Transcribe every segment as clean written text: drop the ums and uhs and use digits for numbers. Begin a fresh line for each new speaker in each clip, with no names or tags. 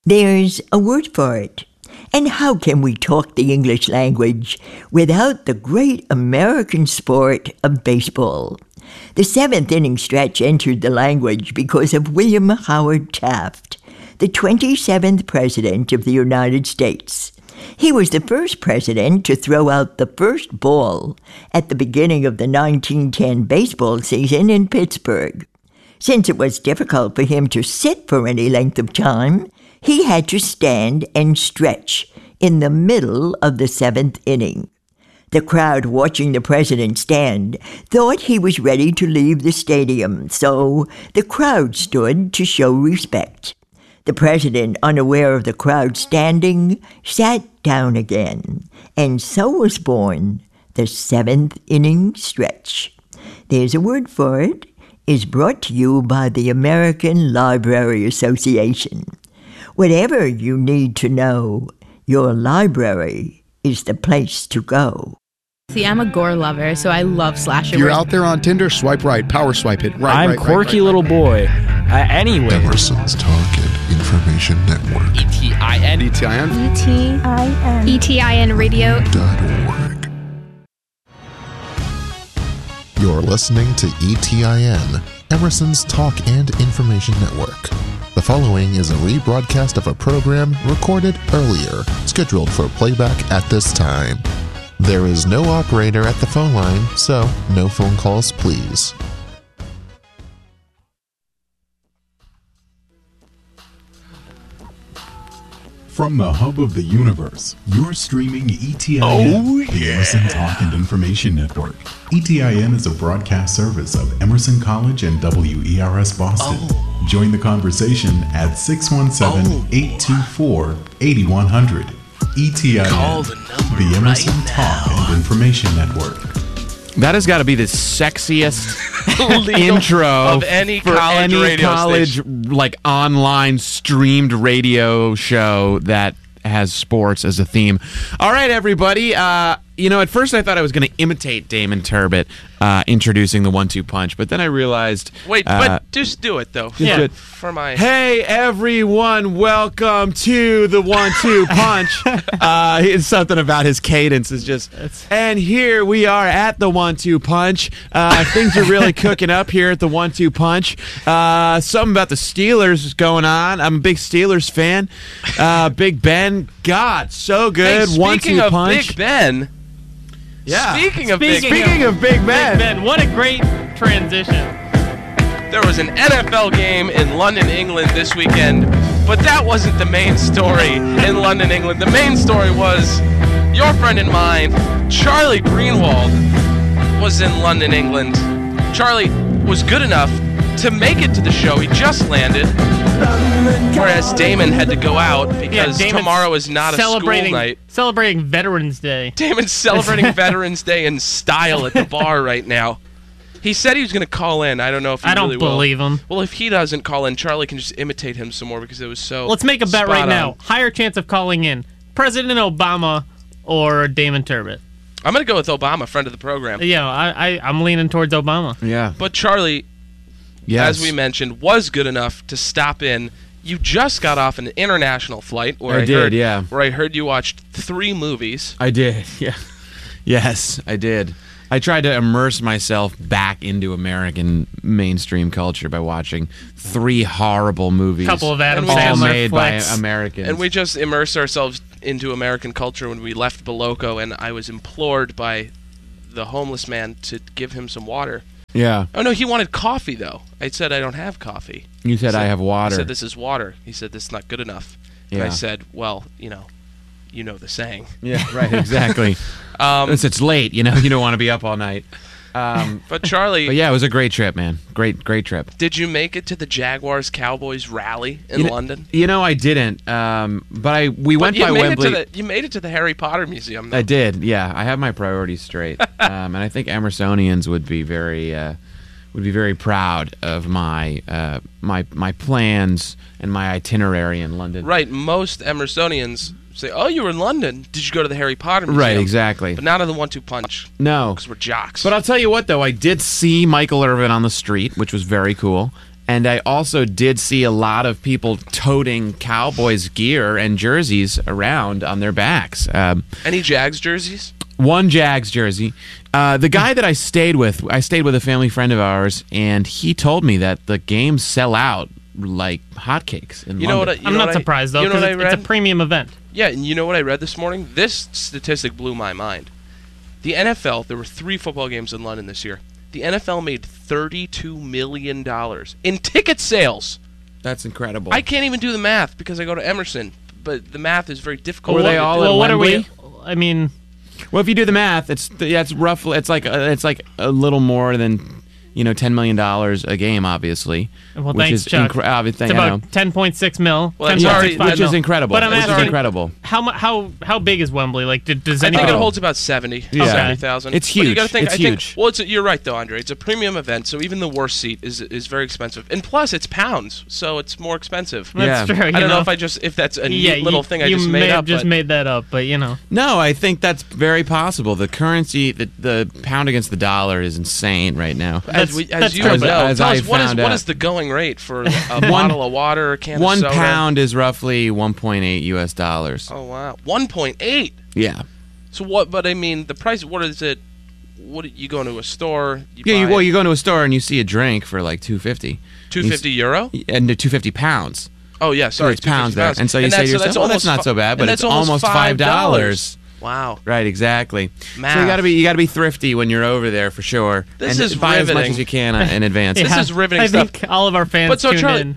There's a word for it. And how can we talk the English language without the great American sport of baseball? The seventh inning stretch entered the language because of William Howard Taft, the 27th President of the United States. He was the first president to throw out the first ball at the beginning of the 1910 baseball season in Pittsburgh. Since it was difficult for him to sit for any length of time, he had to stand and stretch in the middle of the seventh inning. The crowd watching the president stand thought he was ready to leave the stadium, so the crowd stood to show respect. The president, unaware of the crowd standing, sat down again, and so was born the seventh inning stretch. There's a word for it, is brought to you by the American Library Association. Whatever you need to know, your library is the place to go.
See, I'm a gore lover, so I love slasher.
You're out there on Tinder, swipe right, power swipe it. Right,
I'm quirky little boy. Anyway.
Emerson's Talk and Information Network.
ETIN.
ETIN.
ETIN. ETIN Radio.org.
You're listening to ETIN, Emerson's Talk and Information Network. The following is a rebroadcast of a program recorded earlier, scheduled for playback at this time. There is no operator at the phone line, so no phone calls, please.
From the hub of the universe, you're streaming ETIN, the Emerson Talk and Information Network. ETIN is a broadcast service of Emerson College and WERS Boston. Join the conversation at 617-824-8100. ETIN, the Emerson Talk and Information Network.
That has got to be the sexiest intro
of any college
like online streamed radio show that has sports as a theme. All right, everybody. At first I thought I was going to imitate Damon Turbot introducing the 1-2 punch, but then I realized...
Wait, but just do it, though.
Yeah.
For my...
Hey, everyone, welcome to the 1-2 punch. It's something about his cadence is just... And here we are at the 1-2 punch. Things are really cooking up here at the 1-2 punch. Something about the Steelers is going on. I'm a big Steelers fan. Big Ben, God, so good.
Hey,
1-2 punch.
Big Ben...
Yeah.
Speaking of Big
Ben, what a great transition.
There was an NFL game in London, England this weekend, but that wasn't the main story in London, England. The main story was your friend and mine, Charlie Greenwald, was in London, England. Charlie was good enough to make it to the show. He just landed, whereas Damon had to go out because tomorrow is not a school night.
Celebrating Veterans Day.
Damon's celebrating Veterans Day in style at the bar right now. He said he was going to call in. I don't know if he really will.
I don't believe him.
Well, if he doesn't call in, Charlie can just imitate him some more because it was so
Let's make a bet right now. Higher chance of calling in. President Obama or Damon Turbot?
I'm going to go with Obama, friend of the program.
Yeah, I'm leaning towards Obama.
Yeah.
But Charlie...
Yes.
As we mentioned, was good enough to stop in. You just got off an international flight where where I heard you watched 3 movies.
I did, yeah. Yes, I did. I tried to immerse myself back into American mainstream culture by watching 3 horrible movies.
Couple of Adam
all
Sandler
made
flicks.
by Americans.
And we just immersed ourselves into American culture when we left Boloco, and I was implored by the homeless man to give him some water.
Yeah.
Oh, no, he wanted coffee, though. I said, I don't have coffee.
You said, I have water.
I said, this is water. He said, this is not good enough. And I said, well, you know the saying.
Yeah, right, exactly. It's late, you don't want to be up all night.
But Charlie...
But yeah, it was a great trip, man. Great trip.
Did you make it to the Jaguars-Cowboys rally in London?
I didn't. But we went by Wembley.
You made it to the Harry Potter Museum, though.
I did, yeah. I have my priorities straight. And I think Emersonians would be very proud of my my plans and my itinerary in London.
Right. Most Emersonians say, oh, you were in London. Did you go to the Harry Potter Museum?
Right, exactly.
But not on the 1-2 punch.
No.
Because we're jocks.
But I'll tell you what, though. I did see Michael Irvin on the street, which was very cool. And I also did see a lot of people toting Cowboys gear and jerseys around on their backs.
Any Jags jerseys?
One Jags jersey. The guy that I stayed with a family friend of ours, and he told me that the games sell out like hotcakes in London.
I'm not surprised, though, because it's a premium event.
Yeah, and you know what I read this morning? This statistic blew my mind. The NFL, there were 3 football games in London this year. The NFL made $32 million in ticket sales.
That's incredible.
I can't even do the math because I go to Emerson, but the math is very difficult.
Were they all at
what
Wembley?
are we? I mean,
well, if you do the math, it's roughly it's like a little more than $10 million a game, obviously.
Well,
which
thanks,
is
Chuck. It's about 10.6 mil.
Well,
which is incredible.
But I'm asking,
incredible.
How big is Wembley? Like, does
I
anyone?
think it holds about 70,000.
It's huge.
You gotta think,
it's huge.
You're right though, Andre. It's a premium event, so even the worst seat is very expensive, and plus it's pounds, so it's more expensive.
That's true.
I don't know if that's a neat little thing I just made up.
You may have just made that up, but
No, I think that's very possible. The currency, the pound against the dollar is insane right now.
As you would know, tell us what is the going rate for a bottle of water, a can of soda?
1 pound is roughly $1.8 US.
Oh wow, 1.8.
Yeah.
So what? But I mean, the price. What is it? What you go into a store?
You go into a store and you see a drink for like €2.50.
€2.50
and 250 pounds.
Oh yeah, sorry,
it's pounds there. And so you say to yourself, "Oh, that's not so bad," but it's almost $5.
Wow.
Right, exactly.
Math.
So you gotta be thrifty when you're over there for sure.
This
and
is
buy
riveting.
as much as you can in advance.
This is riveting stuff.
I think all of our fans tuned in.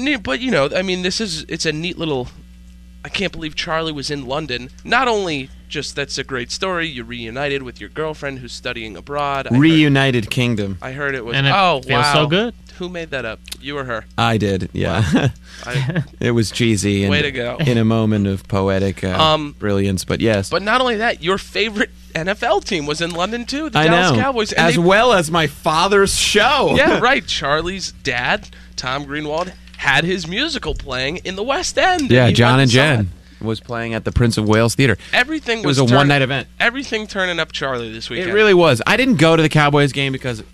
It's a neat little. I can't believe Charlie was in London. Not only just that's a great story. You reunited with your girlfriend who's studying abroad.
Reunited Kingdom.
I heard it was.
And it feels
wow.
so good.
Who made that up? You or her?
I did. Yeah.
Wow.
It was cheesy.
Way to go.
In a moment of poetic brilliance, but yes.
But not only that, your favorite NFL team was in London too. The Dallas Cowboys,
as well as my father's show.
Yeah, right. Charlie's dad, Tom Greenwald, had his musical playing in the West End.
Yeah, John and Jen was playing at the Prince of Wales Theater.
Everything
was a one-night event.
Everything turning up Charlie this weekend.
It really was. I didn't go to the Cowboys game because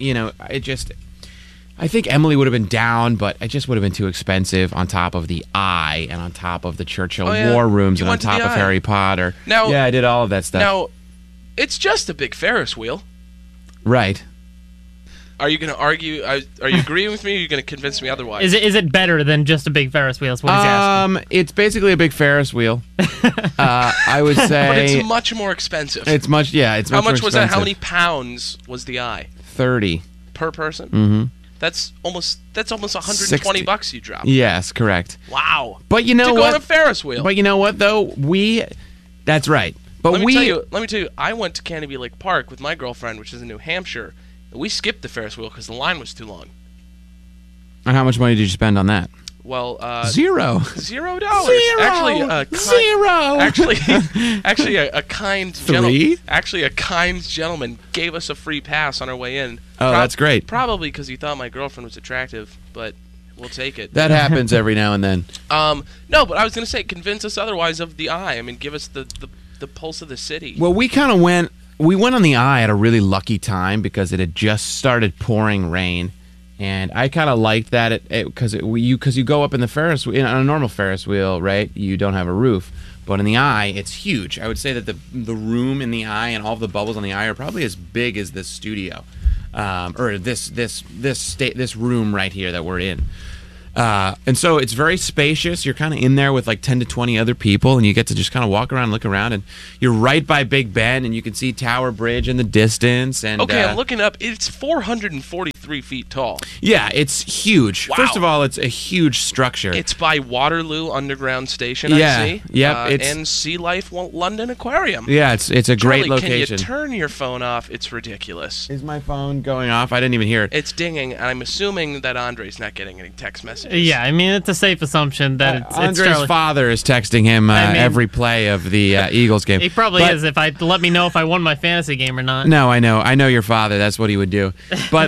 I think Emily would have been down, but it just would have been too expensive on top of the Eye and on top of the Churchill War Rooms and on top of Harry Potter.
Now,
I did all of that stuff.
Now, it's just a big Ferris wheel.
Right.
Are you going to argue? Are you agreeing with me, or are you going to convince me otherwise?
Is it better than just a big Ferris wheel? Is what he's asking.
It's basically a big Ferris wheel. I would say.
But it's much more expensive.
It's much more expensive.
How much was that? How many pounds was the Eye?
30
per person.
Mm-hmm.
That's almost $120 you dropped.
Yes, correct.
Wow.
But you know
to
what?
go on a Ferris wheel.
But you know what though? That's right. But
let me tell you, I went to Canopy Lake Park with my girlfriend, which is in New Hampshire. And we skipped the Ferris wheel because the line was too long.
And how much money did you spend on that?
Well,
$0.
$0. Actually, a kind gentleman gave us a free pass on our way in.
Oh, that's great.
Probably because he thought my girlfriend was attractive, but we'll take it.
That happens every now and then.
No, but I was going to say, convince us otherwise of the Eye. I mean, give us the pulse of the city.
Well, we kind of went. We went on the Eye at a really lucky time because it had just started pouring rain. And I kind of liked that because you go up in the Ferris wheel, on a normal Ferris wheel, right? You don't have a roof, but in the Eye, it's huge. I would say that the room in the Eye and all of the bubbles on the Eye are probably as big as this studio, or this room right here that we're in. And so it's very spacious. You're kind of in there with like 10 to 20 other people, and you get to just kind of walk around, look around, and you're right by Big Ben, and you can see Tower Bridge in the distance. And
okay, I'm looking up. It's 443 feet tall.
Yeah, it's huge.
Wow.
First of all, it's a huge structure.
It's by Waterloo Underground Station,
yeah,
I see.
Yep.
And Sea Life London Aquarium.
Yeah, it's a great
Charlie,
location.
Can you turn your phone off? It's ridiculous.
Is my phone going off? I didn't even hear it.
It's dinging, and I'm assuming that Andre's not getting any text messages.
Yeah, I mean, it's a safe assumption that it's
Andre's
Charlie.
father is texting him every play of the Eagles game.
He probably is. Let me know if I won my fantasy game or not.
No, I know your father. That's what he would do. But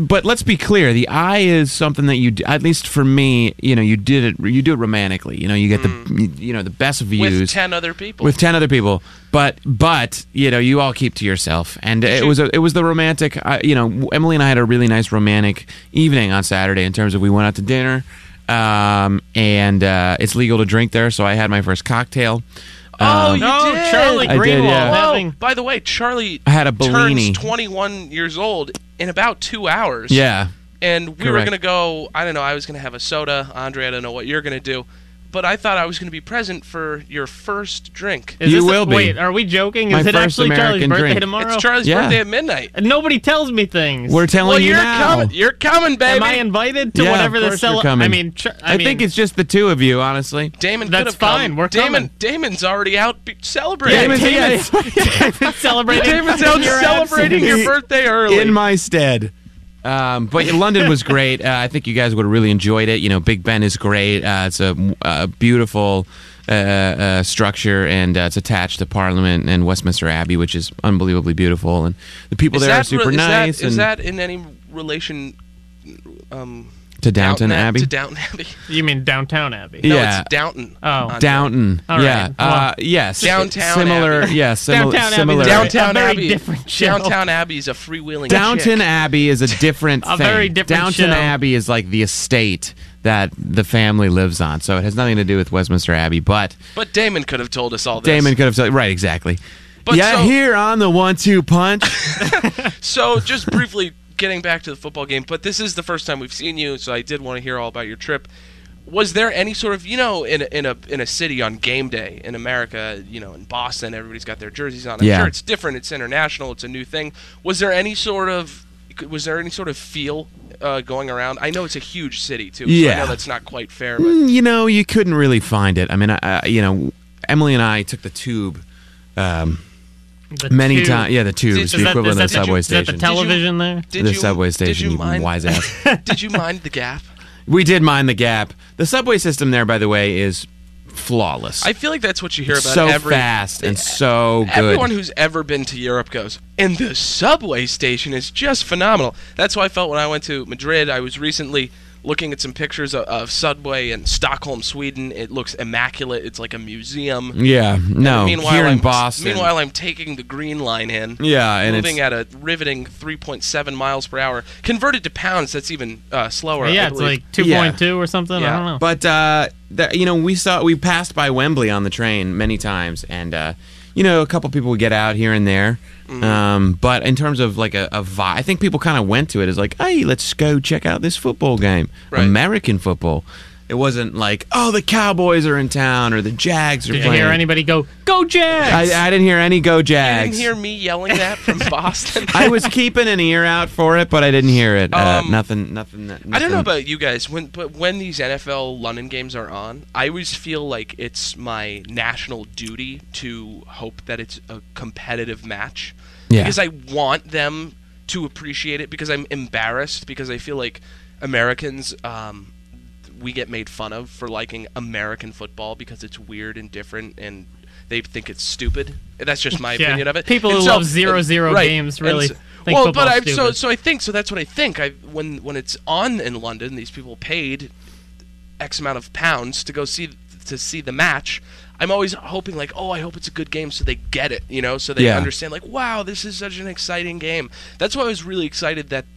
But let's be clear. The eye is something that you, at least for me, you do it romantically. You get the best views
with 10 other people.
With 10 other people, but you all keep to yourself, and it was the romantic. Emily and I had a really nice romantic evening on Saturday in terms of we went out to dinner, and it's legal to drink there, so I had my first cocktail.
You did.
Charlie Greenwald.
I did, yeah.
Whoa, by the way, Charlie
I had a Bellini.
turns 21 years old in about 2 hours.
Yeah.
And we were
Correct.
going to go, I don't know, I was going to have a soda. Andre, I don't know what you're going to do. But I thought I was going to be present for your first drink.
Is
You
this
will be.
Wait, are we joking?
My
Is it
first
actually Charlie's
American
birthday
drink.
tomorrow?
It's Charlie's
Yeah.
birthday at midnight.
And nobody tells me things.
We're telling
Well,
you
you're
now.
coming. You're coming, baby.
Am I invited to
Yeah,
whatever
of
the
course you're coming. I think it's just the two of you, honestly.
Damon
That's
could have
fine.
come.
We're coming.
Damon's already out celebrating.
Damon's-
Damon's celebrating.
Damon's out
your
celebrating
absence.
your birthday early.
In my stead. But London was great. I think you guys would have really enjoyed it. Big Ben is great. It's a beautiful structure, and it's attached to Parliament and Westminster Abbey, which is unbelievably beautiful. And the people there are super nice.
Is that in any relation
to Downton Abbey?
To Downton Abbey.
You mean Downtown Abbey?
No,
Yeah.
it's Downton.
Oh.
Downton.
All
yeah.
right. Well,
yes.
Downtown
Similar.
Abbey.
Yeah. Similar.
Downtown Abbey.
Similar.
Downtown
A very
Abbey.
different show.
Downtown Abbey is a freewheeling
Downton
chick.
Abbey is a different
A
thing.
very different
Downton
show.
Abbey is like the estate that the family lives on, so it has nothing to do with Westminster Abbey. But
But Damon could have told us all this.
Damon could have said, right, exactly.
But
yeah,
so-
here on the 1-2 punch.
So, just briefly getting back to the football game, but this is the first time we've seen you, so I did want to hear all about your trip. Was there any sort of, in a city on game day in America, in Boston, everybody's got their jerseys on. I'm
Yeah.
sure it's different. It's international. It's a new thing. Was there any sort of feel going around? I know it's a huge city too. So I
Yeah.
know that's not quite fair. But
You couldn't really find it. I mean, Emily and I took the tube
The
many
tube.
times. Yeah, the tube is the equivalent of the subway
Is that
station.
the television there?
The subway station,
Did you
you
mind,
wise ass.
Did you mind the gap?
We did mind the gap. The subway system there, by the way, is flawless.
I feel like that's what you hear about
so
every
fast and so good.
Everyone who's ever been to Europe goes, and the subway station is just phenomenal. That's how I felt when I went to Madrid. I was recently looking at some pictures of Subway in Stockholm, Sweden. It looks immaculate. It's like a museum.
Yeah, no. Here in Boston.
Meanwhile, I'm taking the Green Line in.
Yeah, and
moving at a riveting 3.7 miles per hour. Converted to pounds, that's even slower.
Yeah,
I
it's
believe.
like 2.2 or something. I don't know.
But we passed by Wembley on the train many times, and a couple people would get out here and there.
Mm-hmm.
But in terms of like a vibe, I think people kind of went to it as like, hey, let's go check out this football game,
Right.
American football. It wasn't like, oh, the Cowboys are in town or the Jags are
Did you
playing.
hear anybody go Jags?
I didn't hear any go
You
Jags.
didn't hear me yelling that from Boston?
I was keeping an ear out for it, but I didn't hear it. Nothing.
I don't know about you guys, but when these NFL London games are on, I always feel like it's my national duty to hope that it's a competitive match.
Yeah.
Because I want them to appreciate it, because I'm embarrassed, because I feel like Americans, we get made fun of for liking American football because it's weird and different, and they think it's stupid. That's just my
Yeah.
opinion of it.
People
And
who
so-
love 0-0
right.
games
And
really
so-
think
well,
football's
but
stupid.
so I think so. That's what I think. When it's on in London, these people paid X amount of pounds to go see the match. I'm always hoping like, oh, I hope it's a good game, so they get it, so they
Yeah.
understand like, wow, this is such an exciting game. That's why I was really excited that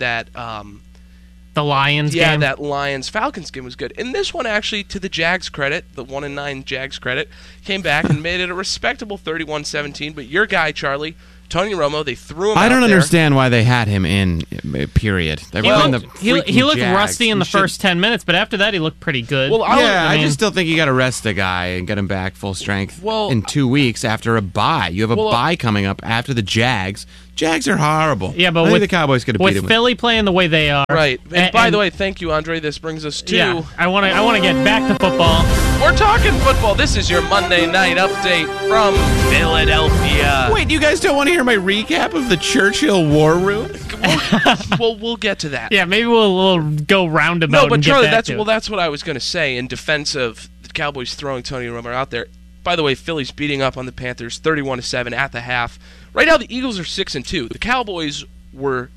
the Lions game.
that Lions-Falcons game was good. And this one, actually, to the Jags' credit, the 1-9 Jags' credit, came back and made it a respectable 31-17. But your guy, Charlie, Tony Romo, they threw him out
I don't
there.
understand why they had him in, period. They're playing the
He
freaking
looked
Jags.
rusty in
You
the
should-
first 10 minutes, but after that he looked pretty good.
Well,
I
mean-
just still think you got to rest the guy and get him back full strength
Well,
in 2 weeks after a bye. You have a bye coming up after the Jags. Jags are horrible.
Yeah, but
I think
with
the Cowboys could have beat
with
him.
Philly playing the way they are,
Right. And by
and-
the way, thank you, Andre. This brings us to...
yeah, I want to get back to football.
We're talking football. This is your Monday night update from Philadelphia.
Wait, you guys don't want to hear my recap of the Churchill War Room?
We'll get to that.
Yeah, maybe we'll go roundabout.
No, but
and
Charlie,
get back to it.
that's what I was going to say in defense of the Cowboys throwing Tony Romo out there. By the way, Philly's beating up on the Panthers 31-7 at the half. Right now, the Eagles are 6-2. The Cowboys were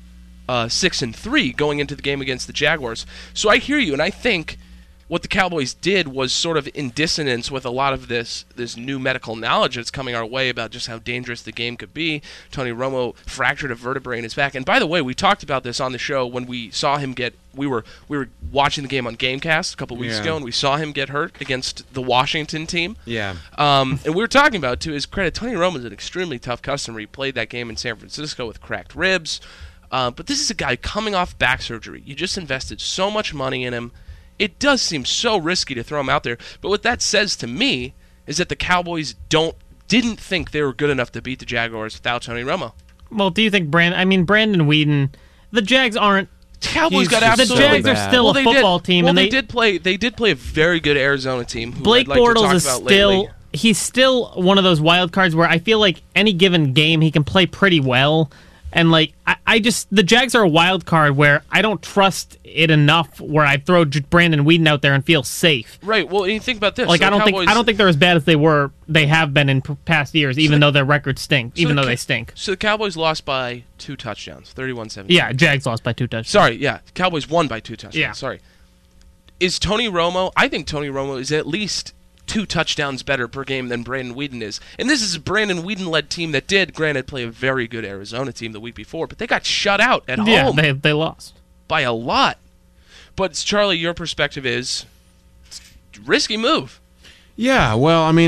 6-3 going into the game against the Jaguars. So I hear you, and I think what the Cowboys did was sort of in dissonance with a lot of this new medical knowledge that's coming our way about just how dangerous the game could be. Tony Romo fractured a vertebrae in his back. And by the way, we talked about this on the show when we saw him get – we were watching the game on Gamecast a couple weeks ago, and we saw him get hurt against the Washington team.
Yeah.
And we were talking about, to his credit, Tony Romo is an extremely tough customer. He played that game in San Francisco with cracked ribs. But this is a guy coming off back surgery. You just invested so much money in him. It does seem so risky to throw him out there. But what that says to me is that the Cowboys didn't think they were good enough to beat the Jaguars without Tony Romo.
Well, do you think Brandon Weeden, the Jags aren't.
The Cowboys got absolutely.
The Jags are still a football team, and
they did play a very good Arizona team.
Blake Bortles is still. He's still one of those wild cards where I feel like any given game he can play pretty well. And, the Jags are a wild card where I don't trust it enough where I throw Brandon Weeden out there and feel safe.
Right. Well, you think about this.
I don't think they're as bad as they have been in past years, even though their records stink, they stink.
So the Cowboys lost by 2 touchdowns, 31-17.
Yeah, Jags lost by 2 touchdowns.
Sorry, yeah. The Cowboys won by 2 touchdowns.
Yeah.
Sorry. Is Tony Romo, I think Tony Romo is at least 2 touchdowns better per game than Brandon Weeden is. And this is a Brandon Weeden-led team that did, granted, play a very good Arizona team the week before, but they got shut out at home.
Yeah, they lost.
By a lot. But, Charlie, your perspective is risky move.
Yeah, well, I mean,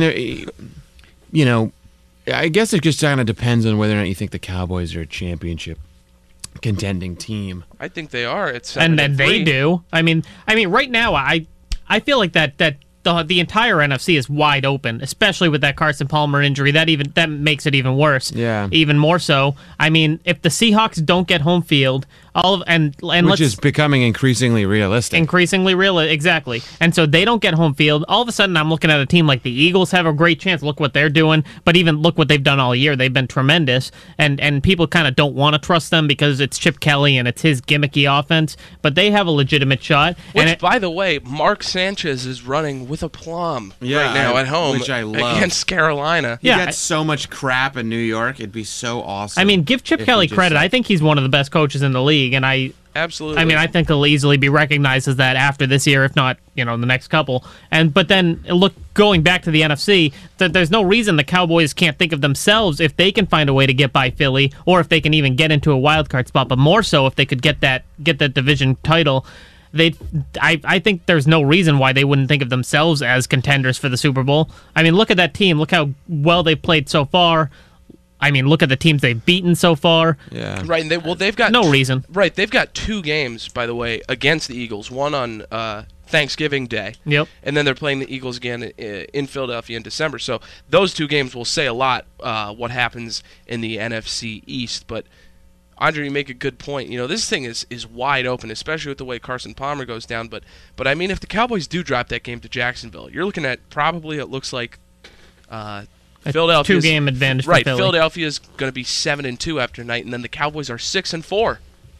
I guess it just kind of depends on whether or not you think the Cowboys are a championship contending team.
I think they are.
And then they do. I mean, right now, I feel like that the entire NFC is wide open, especially with that Carson Palmer injury. That makes it even worse.
Yeah.
Even more so. I mean, if the Seahawks don't get home field, which
is becoming increasingly realistic.
Exactly. And so they don't get home field. All of a sudden, I'm looking at a team like the Eagles have a great chance. Look what they're doing. But even look what they've done all year. They've been tremendous. And people kind of don't want to trust them because it's Chip Kelly and it's his gimmicky offense. But they have a legitimate shot.
By the way, Mark Sanchez is running with aplomb right now at home,
which I love,
against Carolina.
He gets so much crap in New York. It'd be so awesome.
I mean, give Chip Kelly credit. I think he's one of the best coaches in the league, and
absolutely.
I mean, I think he'll easily be recognized as that after this year, if not, the next couple. But then look, going back to the NFC, there's no reason the Cowboys can't think of themselves if they can find a way to get by Philly, or if they can even get into a wild card spot. But more so, if they could get that division title. I think there's no reason why they wouldn't think of themselves as contenders for the Super Bowl. I mean, look at that team. Look how well they've played so far. I mean, look at the teams they've beaten so far.
Yeah. Right. And they've got
no reason.
Right. They've got 2 games, by the way, against the Eagles. One on Thanksgiving Day.
Yep.
And then they're playing the Eagles again in Philadelphia in December. So those 2 games will say a lot what happens in the NFC East. But Andre, you make a good point. This thing is wide open, especially with the way Carson Palmer goes down. But I mean, if the Cowboys do drop that game to Jacksonville, you're looking at probably, it looks like Philadelphia
2-game advantage for
Philly.
Right,
Philadelphia is going to be 7-2 after tonight, and then the Cowboys are 6-4.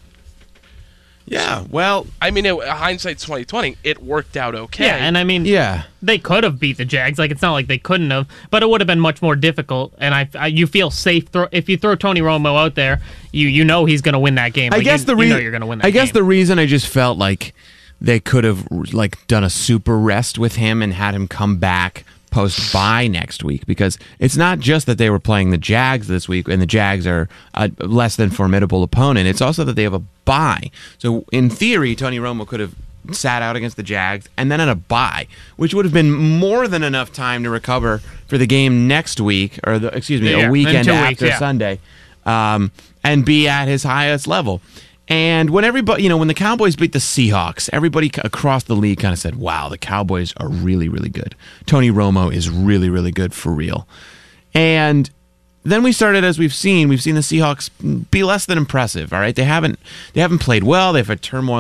Yeah, well,
I mean, hindsight's 2020. It worked out okay.
Yeah, and I mean, they could have beat the Jags. It's not like they couldn't have, but it would have been much more difficult. And you feel safe if you throw Tony Romo out there. You know he's going to win that game.
I guess
you know you're going to win that game.
I guess the reason I just felt like they could have done a super rest with him and had him come back post-bye next week, because it's not just that they were playing the Jags this week and the Jags are a less than formidable opponent. It's also that they have a bye. So in theory, Tony Romo could have sat out against the Jags and then had a bye, which would have been more than enough time to recover for the game next week, or a weekend after Sunday, and be at his highest level. And when when the Cowboys beat the Seahawks, everybody across the league kind of said, wow, the Cowboys are really, really good. Tony Romo is really, really good for real. And then we started, as we've seen the Seahawks be less than impressive, all right? They haven't played well. They've had turmoil